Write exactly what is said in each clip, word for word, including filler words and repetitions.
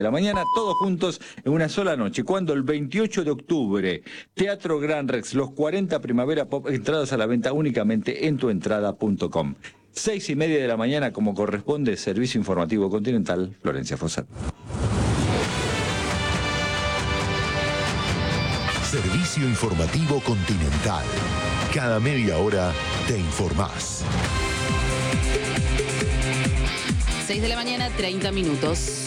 de la mañana, todos juntos en una sola noche. Cuando el veintiocho de octubre, Teatro Gran Rex, los cuarenta Primavera Pop, entradas a la venta únicamente en tuentrada punto com. Seis y media de la mañana, como corresponde, Servicio Informativo Continental, Florencia Fossat. Servicio Informativo Continental. Cada media hora te informás. seis de la mañana, treinta minutos.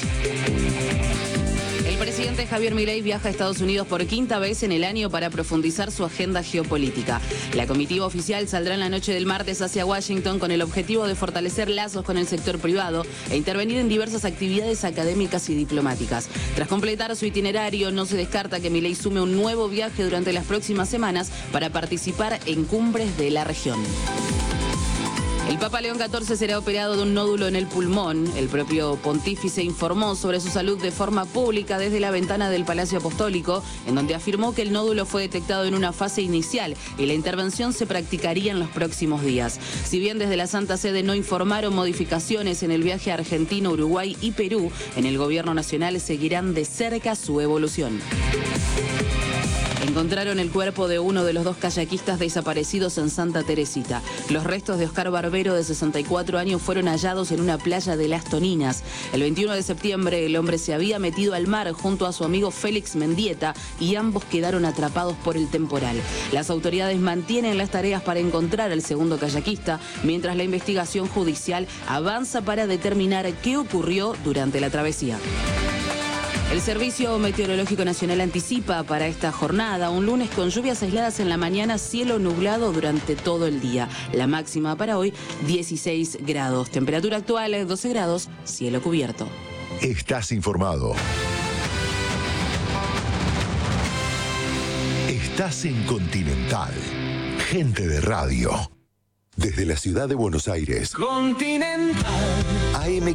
El presidente Javier Milei viaja a Estados Unidos por quinta vez en el año para profundizar su agenda geopolítica. La comitiva oficial saldrá en la noche del martes hacia Washington con el objetivo de fortalecer lazos con el sector privado e intervenir en diversas actividades académicas y diplomáticas. Tras completar su itinerario, no se descarta que Milei sume un nuevo viaje durante las próximas semanas para participar en cumbres de la región. El Papa León catorce será operado de un nódulo en el pulmón. El propio pontífice informó sobre su salud de forma pública desde la ventana del Palacio Apostólico, en donde afirmó que el nódulo fue detectado en una fase inicial y la intervención se practicaría en los próximos días. Si bien desde la Santa Sede no informaron modificaciones en el viaje a Argentina, Uruguay y Perú, en el gobierno nacional seguirán de cerca su evolución. Encontraron el cuerpo de uno de los dos kayakistas desaparecidos en Santa Teresita. Los restos de Oscar Barbero, de sesenta y cuatro años, fueron hallados en una playa de Las Toninas. El veintiuno de septiembre, el hombre se había metido al mar junto a su amigo Félix Mendieta y ambos quedaron atrapados por el temporal. Las autoridades mantienen las tareas para encontrar al segundo kayakista, mientras la investigación judicial avanza para determinar qué ocurrió durante la travesía. El Servicio Meteorológico Nacional anticipa para esta jornada un lunes con lluvias aisladas en la mañana, cielo nublado durante todo el día. La máxima para hoy, dieciséis grados. Temperatura actual, doce grados, cielo cubierto. Estás informado. Estás en Continental. Gente de radio. Desde la ciudad de Buenos Aires. Continental. A M